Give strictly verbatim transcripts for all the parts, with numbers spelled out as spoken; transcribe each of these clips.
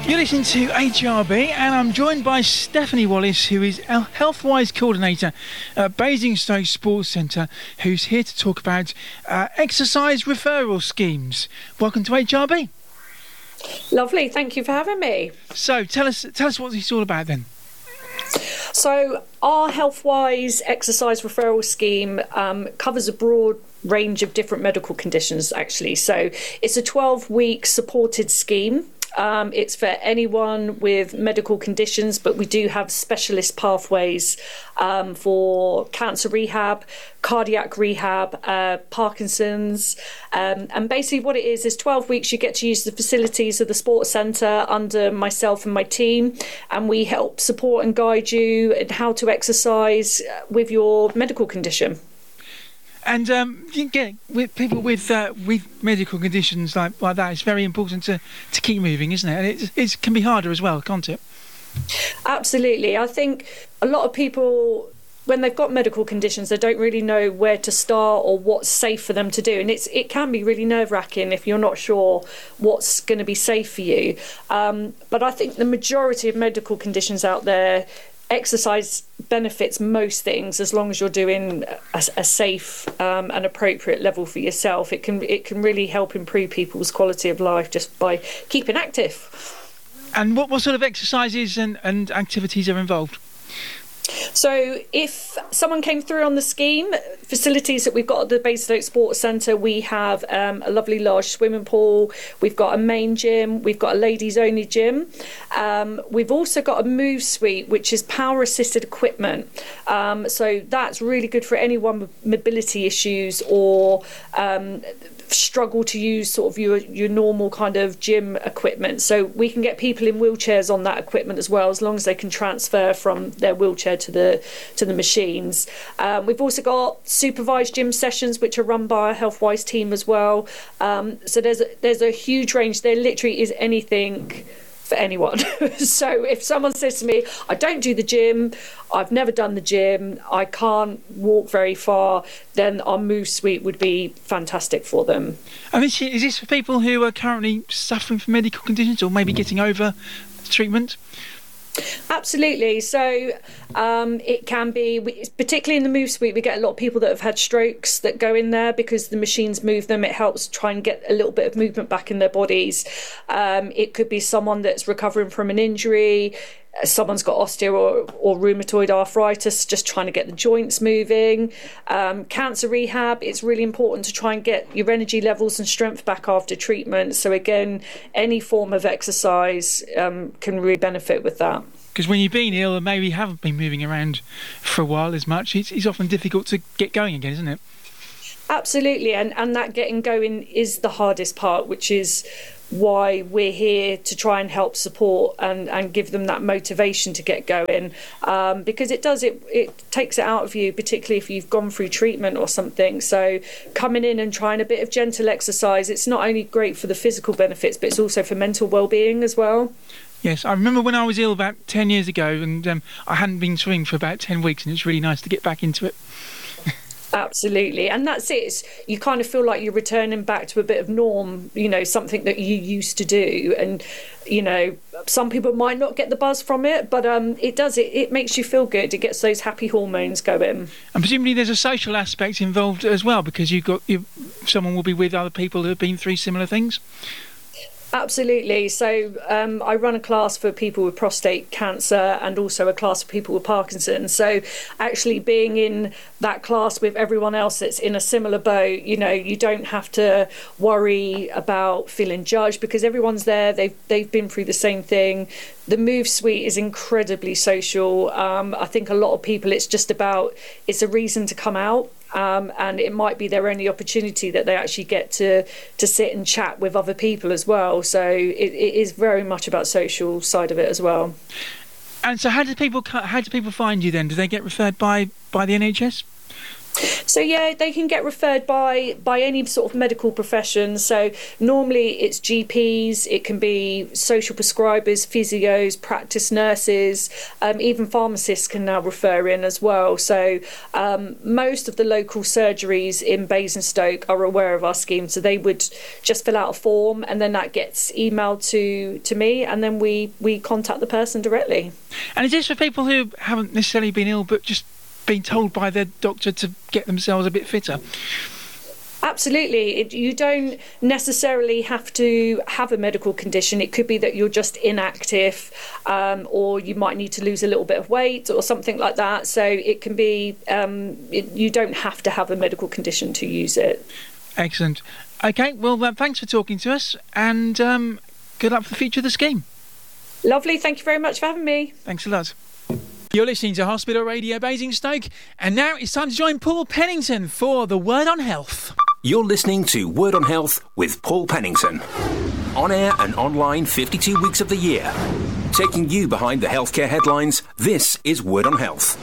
You're listening to H R B, and I'm joined by Stephanie Wallace, who is a Healthwise Coordinator at Basingstoke Sports Centre, who's here to talk about uh, exercise referral schemes. Welcome to H R B. Lovely, thank you for having me. So tell us, tell us what it's all about then. So our Healthwise exercise referral scheme um, covers a broad range of different medical conditions, actually. So it's a twelve-week supported scheme. Um, it's for anyone with medical conditions, but we do have specialist pathways um, for cancer rehab, cardiac rehab, uh, Parkinson's. Um, and basically what it is, is twelve weeks you get to use the facilities of the sports centre under myself and my team. And we help support and guide you in how to exercise with your medical condition. And um, you get with people with uh, with medical conditions like, like that, it's very important to, to keep moving, isn't it? And it, it can be harder as well, can't it? Absolutely. I think a lot of people, when they've got medical conditions, they don't really know where to start or what's safe for them to do. And it's it can be really nerve-wracking if you're not sure what's going to be safe for you. Um, but I think the majority of medical conditions out there, exercise benefits most things as long as you're doing a, a safe um, and appropriate level for yourself. It can it can really help improve people's quality of life just by keeping active. And what, what sort of exercises and, and activities are involved? So if someone came through on the scheme, facilities that we've got at the Basingstoke Sports Centre, we have um, a lovely large swimming pool, we've got a main gym, we've got a ladies only gym. Um, we've also got a move suite, which is power assisted equipment. Um, so that's really good for anyone with mobility issues or um, struggle to use sort of your your normal kind of gym equipment. So we can get people in wheelchairs on that equipment as well, as long as they can transfer from their wheelchair to the to the machines. Um, we've also got supervised gym sessions, which are run by a Healthwise team as well. Um, so there's a, there's a huge range. There literally is anything for anyone. So if someone says to me, I don't do the gym, I've never done the gym, I can't walk very far, then our move suite would be fantastic for them. And is is this for people who are currently suffering from medical conditions or maybe getting over treatment? Absolutely. So um, it can be, particularly in the move suite, we get a lot of people that have had strokes that go in there because the machines move them. It helps try and get a little bit of movement back in their bodies. Um, it could be someone that's recovering from an injury. Someone's got osteo or, or rheumatoid arthritis, just trying to get the joints moving. Um, cancer rehab, it's really important to try and get your energy levels and strength back after treatment. So again, any form of exercise um, can really benefit with that. Because when you've been ill and maybe haven't been moving around for a while as much, it's, it's often difficult to get going again, isn't it? Absolutely, and, and that getting going is the hardest part, which is why we're here to try and help support and, and give them that motivation to get going, um, because it does it it takes it out of you, particularly if you've gone through treatment or something. So coming in and trying a bit of gentle exercise, it's not only great for the physical benefits, but it's also for mental well-being as well. Yes, I remember when I was ill about ten years ago, and um, I hadn't been swimming for about ten weeks, and it's really nice to get back into it. Absolutely, and that's it. It's, you kind of feel like you're returning back to a bit of norm, you know, something that you used to do. And, you know, some people might not get the buzz from it, but um, it does. It, it makes you feel good. It gets those happy hormones going. And presumably there's a social aspect involved as well, because you've got you, someone will be with other people who have been through similar things. Absolutely. So um, I run a class for people with prostate cancer and also a class for people with Parkinson's. So actually being in that class with everyone else that's in a similar boat, you know, you don't have to worry about feeling judged because everyone's there. They've, they've been through the same thing. The Move Suite is incredibly social. Um, I think a lot of people, it's just about, it's a reason to come out. Um, and it might be their only opportunity that they actually get to to sit and chat with other people as well. So it, it is very much about social side of it as well. And so how do people how do people find you then? Do they get referred by, by the N H S? So yeah, they can get referred by by any sort of medical profession. So normally it's G Ps, it can be social prescribers, physios, practice nurses, um, even pharmacists can now refer in as well. So um, most of the local surgeries in Basingstoke are aware of our scheme, so they would just fill out a form and then that gets emailed to to me, and then we we contact the person directly. And is this for people who haven't necessarily been ill but just been told by their doctor to get themselves a bit fitter? Absolutely. It, you don't necessarily have to have a medical condition. It could be that you're just inactive, um, or you might need to lose a little bit of weight or something like that. So it can be, um, it, you don't have to have a medical condition to use it. Excellent. Okay, well, uh, thanks for talking to us, and um, good luck for the future of the scheme. Lovely. Thank you very much for having me. Thanks a lot. You're listening to Hospital Radio Basingstoke, and now it's time to join Paul Pennington for the Word on Health. You're listening to Word on Health with Paul Pennington. On air and online fifty-two weeks of the year. Taking you behind the healthcare headlines, this is Word on Health.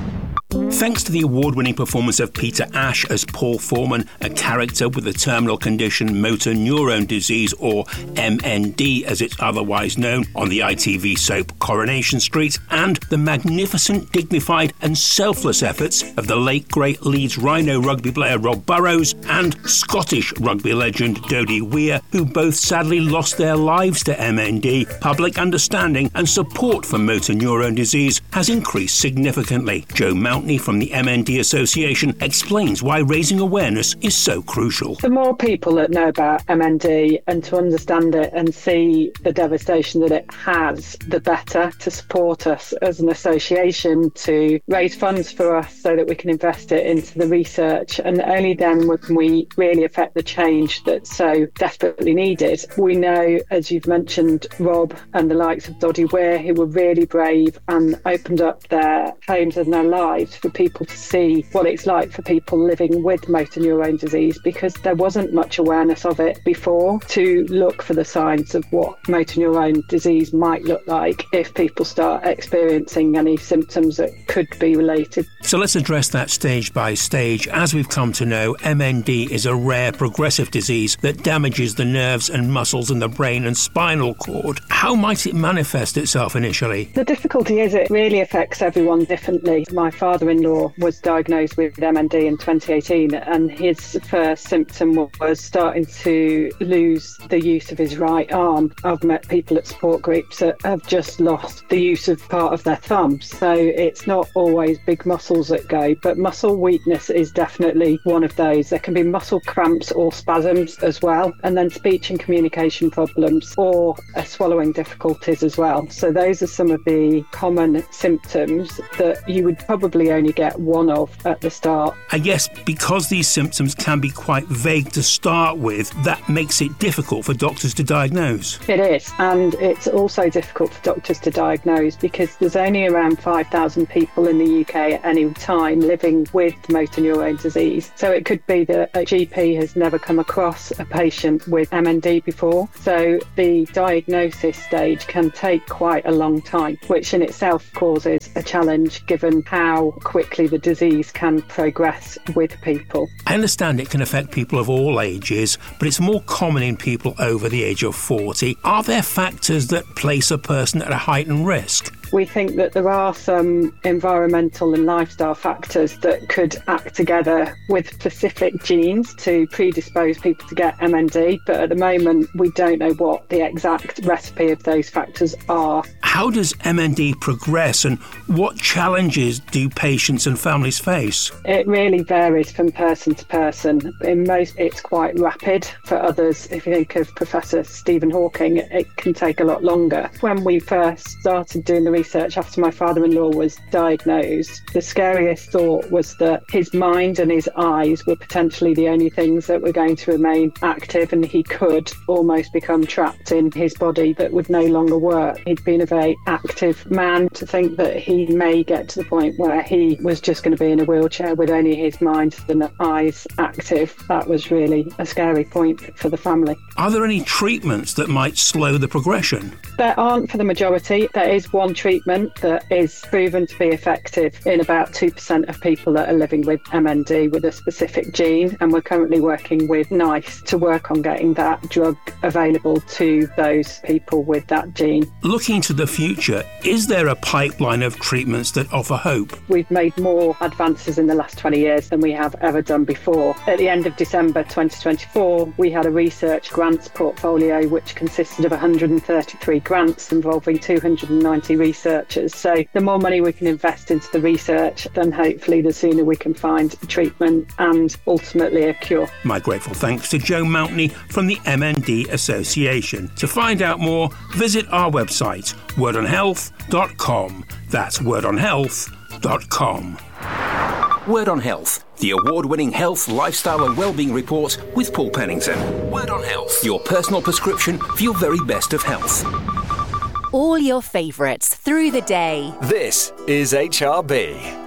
Thanks to the award-winning performance of Peter Ash as Paul Foreman, a character with the terminal condition motor neurone disease, or M N D as it's otherwise known, on the I T V soap Coronation Street, and the magnificent, dignified and selfless efforts of the late great Leeds Rhino rugby player Rob Burrows and Scottish rugby legend Dodie Weir, who both sadly lost their lives to M N D, public understanding and support for motor neurone disease has increased significantly. Joe Mountney from the M N D Association explains why raising awareness is so crucial. The more people that know about M N D and to understand it and see the devastation that it has, the better, to support us as an association, to raise funds for us so that we can invest it into the research, and only then can we really affect the change that's so desperately needed. We know, as you've mentioned, Rob and the likes of Dodie Weir, who were really brave and opened up their homes and their lives for people to see what it's like for people living with motor neurone disease, because there wasn't much awareness of it before, to look for the signs of what motor neurone disease might look like if people start experiencing any symptoms that could be related. So let's address that stage by stage. As we've come to know, M N D is a rare progressive disease that damages the nerves and muscles in the brain and spinal cord. How might it manifest itself initially? The difficulty is it really affects everyone differently. My father-in-law was diagnosed with M N D in twenty eighteen, and his first symptom was starting to lose the use of his right arm. I've met people at support groups that have just lost the use of part of their thumb. So it's not always big muscles that go, but muscle weakness is definitely one of those. There can be muscle cramps or spasms as well, and then speech and communication problems or uh, swallowing difficulties as well. So those are some of the common symptoms that you would probably only get one of at the start. I guess because these symptoms can be quite vague to start with, that makes it difficult for doctors to diagnose. It is, and it's also difficult for doctors to diagnose because there's only around five thousand people in the U K at any time living with motor neurone disease. So it could be that a G P has never come across a patient with M N D before. So the diagnosis stage can take quite a long time, which in itself causes a challenge given how quickly the disease can progress with people. I understand it can affect people of all ages, but it's more common in people over the age of forty. Are there factors that place a person at a heightened risk? We think that there are some environmental and lifestyle factors that could act together with specific genes to predispose people to get M N D, but at the moment we don't know what the exact recipe of those factors are. How does M N D progress, and what challenges do patients and families face? It really varies from person to person. In most, it's quite rapid. For others, if you think of Professor Stephen Hawking, it can take a lot longer. When we first started doing the research after my father-in-law was diagnosed, the scariest thought was that his mind and his eyes were potentially the only things that were going to remain active, and he could almost become trapped in his body that would no longer work. He'd been a very a active man. To think that he may get to the point where he was just going to be in a wheelchair with only his mind and eyes active, that was really a scary point for the family. Are there any treatments that might slow the progression? There aren't for the majority. There is one treatment that is proven to be effective in about two percent of people that are living with M N D with a specific gene, and we're currently working with NICE to work on getting that drug available to those people with that gene. Looking to the future, is there a pipeline of treatments that offer hope? We've made more advances in the last twenty years than we have ever done before. At the end of December twenty twenty-four, we had a research grants portfolio which consisted of one hundred thirty-three grants involving two hundred ninety researchers. So the more money we can invest into the research, then hopefully the sooner we can find treatment and ultimately a cure. My grateful thanks to Jo Mountney from the M N D Association. To find out more, visit our website, word on health dot com. That's word on health dot com. Word on Health, the award-winning health, lifestyle and wellbeing report with Paul Pennington. Word on Health, your personal prescription for your very best of health. All your favourites through the day. This is H R B.